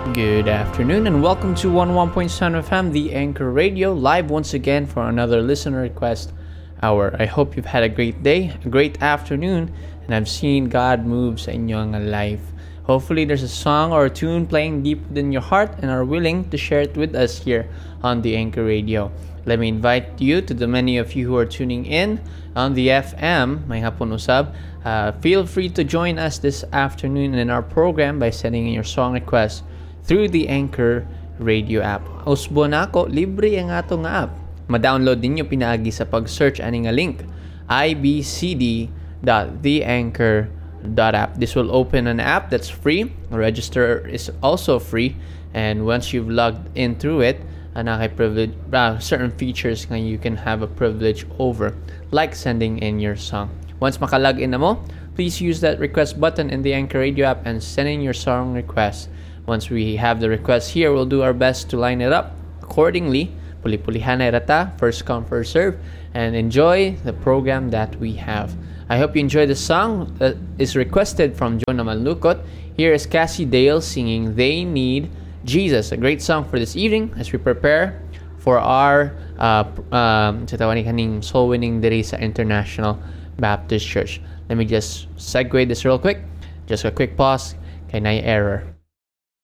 Good afternoon and welcome to 11.7 FM, the Anchor Radio, live once again for another listener request hour. I hope you've had a great day, a great afternoon, and I've seen God move sa inyong life. Hopefully there's a song or a tune playing deep within your heart and are willing to share it with us here on the Anchor Radio. Let me invite you to the many of you who are tuning in on the FM, may hapon usab. Feel free to join us this afternoon in our program by sending in your song request through the Anchor Radio app. Usbo na ako, libre ang ato nga app. Ma-download ninyo pinaagi sa pag-search ani nga link, ibcd.theanchor.app. This will open an app that's free. Register is also free. And once you've logged in through it, privilege certain features nga you can have a privilege over, like sending in your song. Once makalog in na mo, please use that request button in the Anchor Radio app and send in your song request. Once we have the request here, we'll do our best to line it up accordingly. Puli-pulihan na rata, first come, first serve, and enjoy the program that we have. I hope you enjoy the song that is requested from Jonah Malukot. Here is Cassie Dale singing They Need Jesus, a great song for this evening as we prepare for our soul winning diri sa International Baptist Church. Let me just segue this real quick. Just a quick pause. Kay na error.